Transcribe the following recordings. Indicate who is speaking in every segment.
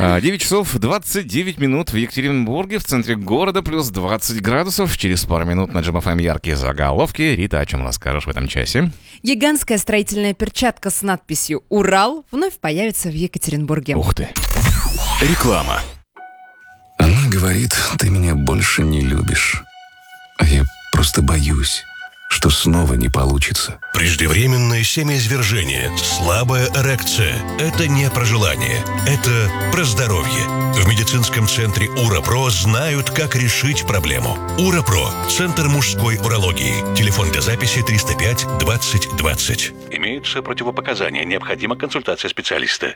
Speaker 1: 9 часов 29 минут в Екатеринбурге, в центре города, плюс 20 градусов. Через пару минут на Джем ФМ яркие заголовки. Рита, о чем расскажешь в этом часе?
Speaker 2: Гигантская строительная перчатка с надписью «Урал» вновь появится в Екатеринбурге.
Speaker 1: Ух ты.
Speaker 3: Реклама. Она говорит, ты меня больше не любишь. А я просто боюсь, что снова не получится.
Speaker 4: Преждевременное семяизвержение, слабая эрекция – это не про желание, это про здоровье. В медицинском центре УРАПРО знают, как решить проблему. УРАПРО – Центр мужской урологии. Телефон для записи 305 20 20. Имеются противопоказания, необходима консультация специалиста.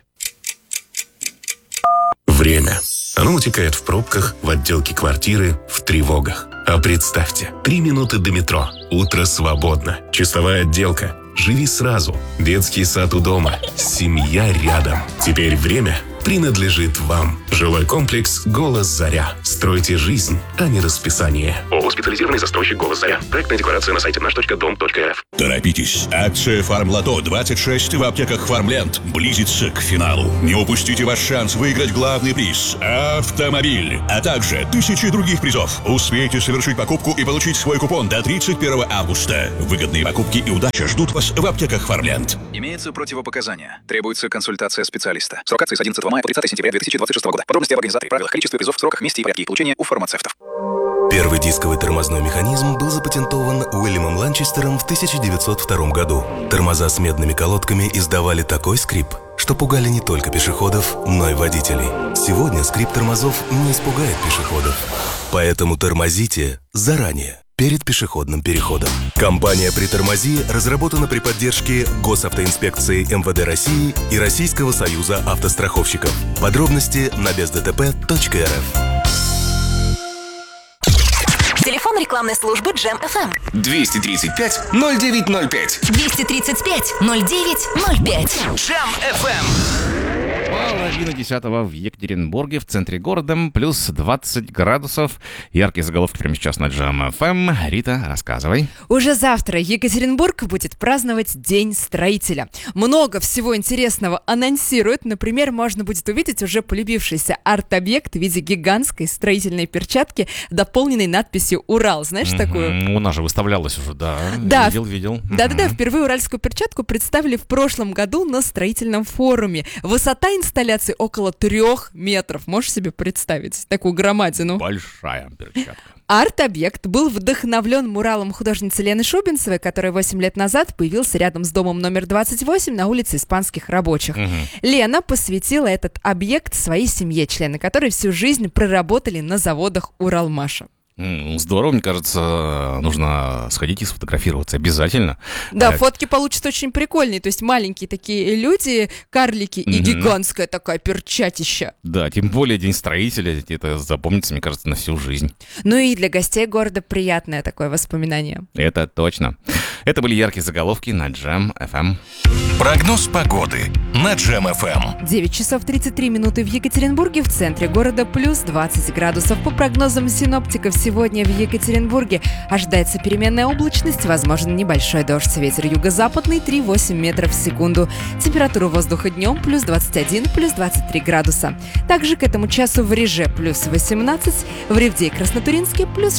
Speaker 3: Время. Оно утекает в пробках, в отделке квартиры, в тревогах. А представьте, 3 минуты до метро. Утро свободно. Чистовая отделка. Живи сразу. Детский сад у дома. Семья рядом. Теперь время принадлежит вам. Жилой комплекс «Голос Заря». Стройте жизнь, а не расписание. ООО «Специализированный застройщик «Голос Заря». Проектная декларация на сайте наш.дом.рф.
Speaker 4: Торопитесь. Акция «Фармлото 26» в аптеках «Фармленд» близится к финалу. Не упустите ваш шанс выиграть главный приз – автомобиль, а также 1000 других призов. Успейте совершить покупку и получить свой купон до 31 августа. Выгодные покупки и удача ждут вас в аптеках «Фармленд».
Speaker 5: Имеются противопоказания. Требуется консультация специалиста. Срок акции с 11 мая по 30 сентября 2026 года. Подробности об организаторе, правилах, количестве призов, сроках, месте и порядке их получения у фармацевтов.
Speaker 6: Первый дисковый тормозной механизм был запатентован Уильямом Ланчестером в 1902 году. Тормоза с медными колодками издавали такой скрип, что пугали не только пешеходов, но и водителей. Сегодня скрип тормозов не испугает пешеходов. Поэтому тормозите заранее, перед пешеходным переходом. Компания «Притормози» разработана при поддержке Госавтоинспекции МВД России и Российского союза автостраховщиков. Подробности на бездтп.рф.
Speaker 7: Телефон рекламной службы Джем ФМ.
Speaker 8: 235-0905.
Speaker 7: 235-0905.
Speaker 8: Джем ФМ.
Speaker 1: Половина 10-го в Екатеринбурге, в центре города, плюс 20 градусов. Яркие заголовки прямо сейчас на Джем ФМ. Рита, рассказывай.
Speaker 2: Уже завтра Екатеринбург будет праздновать День строителя. Много всего интересного анонсируют. Например, можно будет увидеть уже полюбившийся арт-объект в виде гигантской строительной перчатки, дополненной надписью «Урал». Знаешь такую?
Speaker 1: У нас же выставлялась уже, да.
Speaker 2: Да.
Speaker 1: Видел.
Speaker 2: Да-да-да, впервые уральскую перчатку представили в прошлом году на строительном форуме. Высота инсталляции около 3 метров. Можешь себе представить такую громадину?
Speaker 1: Большая перчатка.
Speaker 2: Арт-объект был вдохновлен муралом художницы Лены Шубинцевой, который 8 лет назад появился рядом с домом номер 28 на улице Испанских рабочих. Лена посвятила этот объект своей семье, члены которой всю жизнь проработали на заводах Уралмаша.
Speaker 1: Здорово, мне кажется, нужно сходить и сфотографироваться обязательно.
Speaker 2: Да, фотки получатся очень прикольные. То есть маленькие такие люди, карлики и гигантская такая перчатища.
Speaker 1: Да, тем более День строителя, это запомнится, мне кажется, на всю жизнь.
Speaker 2: Ну и для гостей города приятное такое воспоминание.
Speaker 1: Это точно. Это были яркие заголовки на Джем ФМ.
Speaker 4: Прогноз погоды на Джем ФМ.
Speaker 2: 9 часов 33 минуты в Екатеринбурге, в центре города плюс 20 градусов. По прогнозам синоптиков, сегодня в Екатеринбурге ожидается переменная облачность, возможен небольшой дождь. Ветер юго-западный 3,8 метров в секунду. Температура воздуха днем плюс 21, плюс 23 градуса. Также к этому часу в Реже плюс 18, в Ревде и Краснотуринске плюс